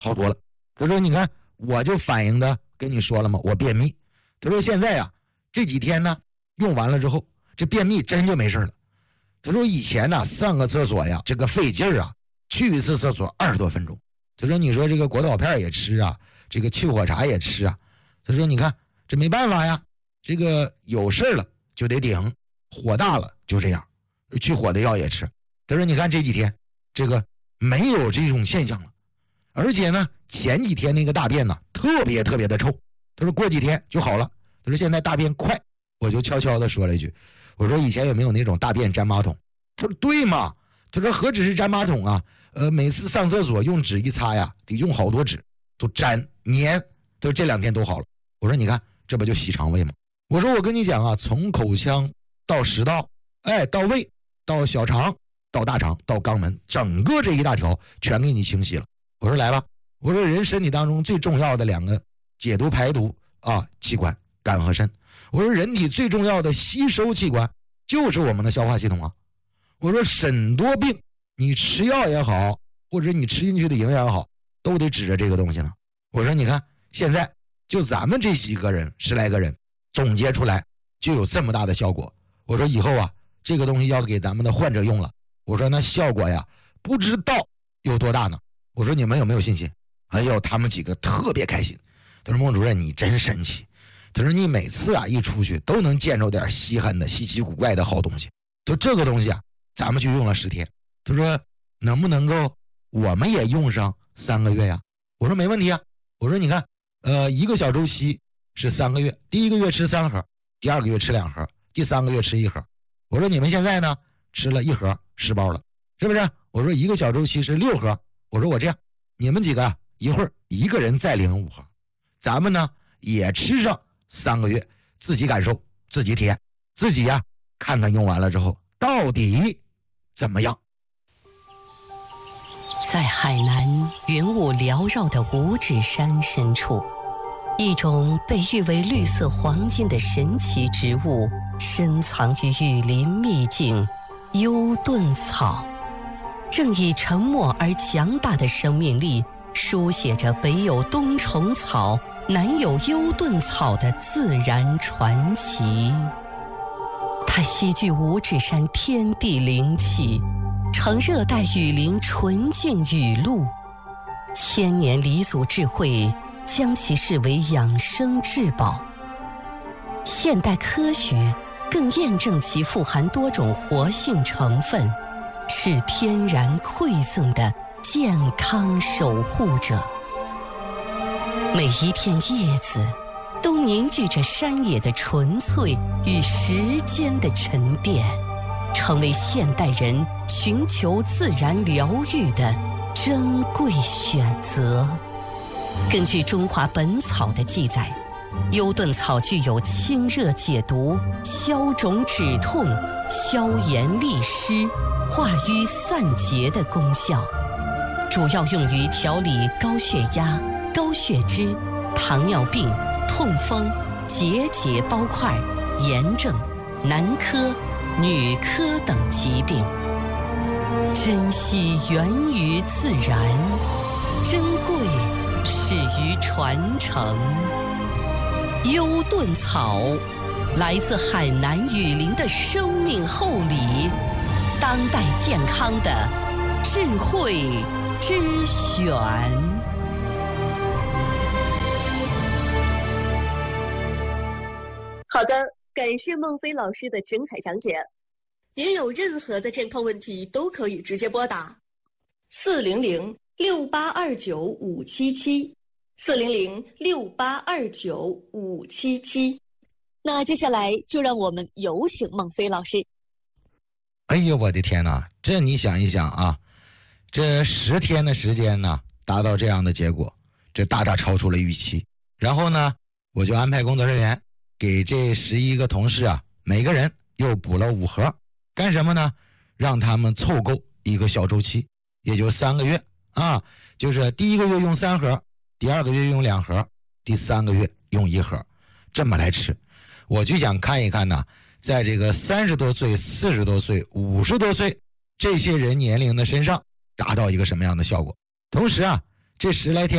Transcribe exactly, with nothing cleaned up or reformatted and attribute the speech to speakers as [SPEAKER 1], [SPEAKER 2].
[SPEAKER 1] 好多了。他说你看我就反映的跟你说了嘛，我便秘。他说现在呀这几天呢用完了之后，这便秘真就没事了。他说以前呢上个厕所呀这个费劲儿啊，去一次厕所二十多分钟。他说你说这个果导片也吃啊，这个去火茶也吃啊。他说你看这没办法呀，这个有事了就得顶，火大了就这样，去火的药也吃。他说你看这几天这个没有这种现象了，而且呢前几天那个大便呢特别特别的臭。他说过几天就好了。他说现在大便快。我就悄悄的说了一句，我说以前有没有那种大便粘马桶？他说对嘛。他说何止是粘马桶啊，呃每次上厕所用纸一擦呀得用好多纸，都粘粘。他说这两天都好了。我说你看这不就洗肠胃吗？我说我跟你讲啊，从口腔到食道，哎到胃到小肠到大肠到肛门，整个这一大条全给你清洗了。我说来吧，我说人身体当中最重要的两个解毒排毒啊器官，肝和肾。我说人体最重要的吸收器官就是我们的消化系统啊。我说很多病你吃药也好，或者你吃进去的营养也好，都得指着这个东西呢。我说你看现在就咱们这几个人十来个人总结出来就有这么大的效果。我说以后啊这个东西要给咱们的患者用了，我说那效果呀不知道有多大呢。我说你们有没有信心？哎呦他们几个特别开心。他说孟主任你真神奇。他说你每次啊一出去都能见着点稀罕的稀奇古怪的好东西。他说这个东西啊咱们就用了十天。他说能不能够我们也用上三个月呀？我说没问题啊。我说你看呃一个小周期是三个月，第一个月吃三盒，第二个月吃两盒，第三个月吃一盒。我说你们现在呢吃了一盒十包了，是不是？我说一个小周期是六盒。我说我这样你们几个一会儿一个人再领五盒，咱们呢也吃上三个月，自己感受自己体验，自己呀看看用完了之后到底怎么样。
[SPEAKER 2] 在海南云雾缭绕的五指山深处，一种被誉为绿色黄金的神奇植物深藏于雨林秘境——幽盾草，正以沉默而强大的生命力书写着北有冬虫草，南有幽盾草的自然传奇。它吸聚五指山天地灵气，成热带雨林纯净雨露，千年黎祖智慧将其视为养生至宝。现代科学更验证其富含多种活性成分，是天然馈赠的健康守护者。每一片叶子都凝聚着山野的纯粹与时间的沉淀，成为现代人寻求自然疗愈的珍贵选择。根据《中华本草》的记载，幽盾草具有清热解毒、消肿止痛、消炎利湿、化瘀散结的功效，主要用于调理高血压、高血脂、糖尿病、痛风、结节包块、炎症、男科、女科等疾病。珍惜源于自然，珍贵始于传承。幽盾草来自海南雨林的生命厚礼，当代健康的智慧之选。
[SPEAKER 3] 好的，感谢孟非老师的精彩讲解。您有任何的健康问题都可以直接拨打四零零六八二九五七七，四零零六八二九五七七。那接下来就让我们有请孟非老师。
[SPEAKER 1] 哎呦我的天哪，这你想一想啊，这十天的时间呢达到这样的结果，这大大超出了预期。然后呢我就安排工作人员给这十一个同事啊每个人又补了五盒。干什么呢？让他们凑够一个小周期，也就三个月啊，就是第一个月用三盒，第二个月用两盒，第三个月用一盒，这么来吃。我就想看一看呢，在这个三十多岁、四十多岁、五十多岁这些人年龄的身上达到一个什么样的效果。同时啊，这十来天